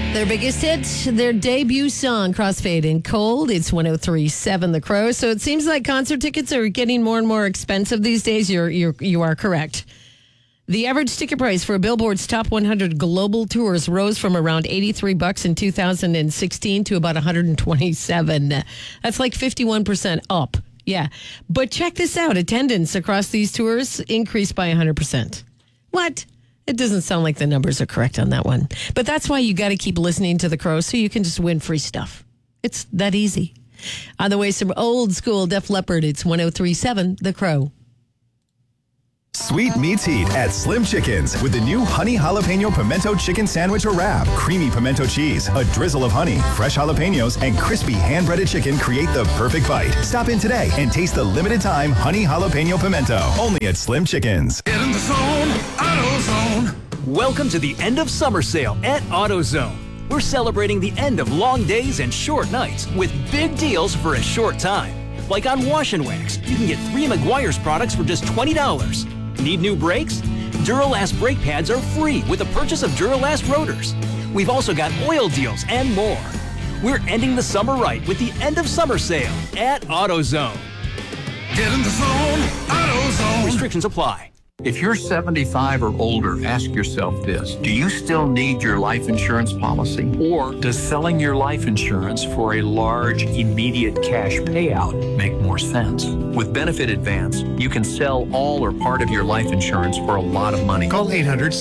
Their biggest hit, their debut song, Crossfade and Cold. It's 103.7 The Crow. So it seems like concert tickets are getting more and more expensive these days. You are correct. The average ticket price for Billboard's top 100 global tours rose from around $83 in 2016 to about $127. That's like 51% up. Yeah. But check this out. Attendance across these tours increased by 100%. What? It doesn't sound like the numbers are correct on that one. But that's why you got to keep listening to The Crow so you can just win free stuff. It's that easy. On the way, some old school Def Leppard. It's 103.7 The Crow. Sweet meets heat at Slim Chickens with the new Honey Jalapeno Pimento Chicken Sandwich or Wrap. Creamy pimento cheese, a drizzle of honey, fresh jalapenos, and crispy hand-breaded chicken create the perfect bite. Stop in today and taste the limited-time Honey Jalapeno Pimento. Only at Slim Chickens. Get in the zone, AutoZone. Welcome to the end of summer sale at AutoZone. We're celebrating the end of long days and short nights with big deals for a short time. Like on Wash and Wax, you can get 3 Meguiar's products for just $20. Need new brakes? Duralast brake pads are free with the purchase of Duralast rotors. We've also got oil deals and more. We're ending the summer right with the end of summer sale at AutoZone. Get in the zone, AutoZone. Restrictions apply. If you're 75 or older, ask yourself this. Do you still need your life insurance policy? Or does selling your life insurance for a large, immediate cash payout make more sense? With Benefit Advance, you can sell all or part of your life insurance for a lot of money. Call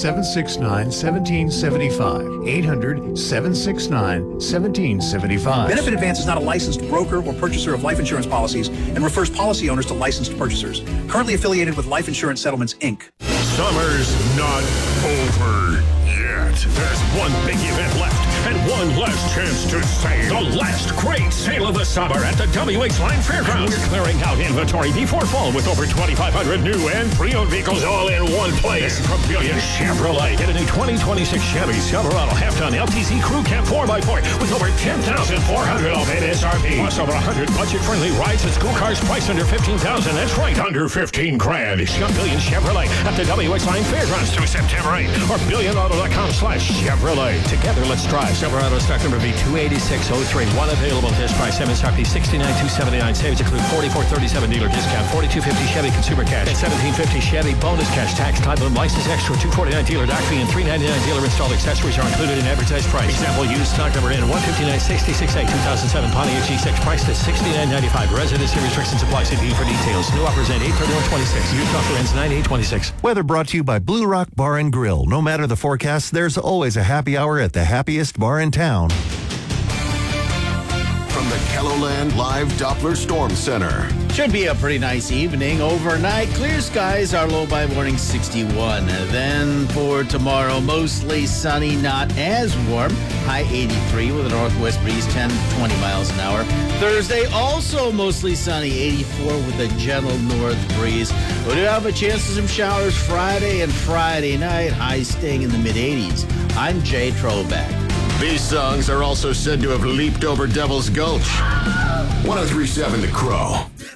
800-769-1775. 800-769-1775. Benefit Advance is not a licensed broker or purchaser of life insurance policies and refers policy owners to licensed purchasers. Currently affiliated with Life Insurance Settlements, Inc. Summer's not over yet. There's one big event left and one last chance to save. The last great sale of the summer at the WH Line Fairgrounds. We're clearing out inventory before fall with over 2,500 new and pre-owned vehicles all in one place. From Brilliant Chevrolet, get a new 2026 Chevy Silverado half-ton LTZ Crew Cab 4x4 with over 10,400 off MSRP. Plus over 100 budget-friendly rides and school cars priced under $15,000. That's right, under 15 grand. Shop Brilliant Chevrolet at the WH Line Fairgrounds through September 8th or BillionAuto.com/Chevrolet. Together, let's drive. Silverado stock number V28603. One available at this price. MSRP $69,279. Savings include $44.37 dealer discount, $42.50 Chevy consumer cash, and $17.50 Chevy bonus cash. Tax, title, and license extra. $249 dealer dock fee and $399 dealer installed accessories are included in advertised price. Example used stock number in 159.66A 2007 Pontiac G6 priced at $69.95. Residency restrictions apply. See D for details. New offers end 8/31/26. Used offer ends 9/8/26. Weather brought to you by Blue Rock Bar and Grill. No matter the forecast, there's always a happy hour at the happiest bar in town. From the Kelloland Live Doppler Storm Center. Should be a pretty nice evening. Overnight, clear skies, our low by morning 61. Then for tomorrow, mostly sunny, not as warm. High 83 with a northwest breeze, 10 to 20 miles an hour. Thursday, also mostly sunny, 84 with a gentle north breeze. We do have a chance of some showers Friday and Friday night, highs staying in the mid-80s. I'm Jay Trovac. These songs are also said to have leaped over Devil's Gulch. 103.7 The Crow.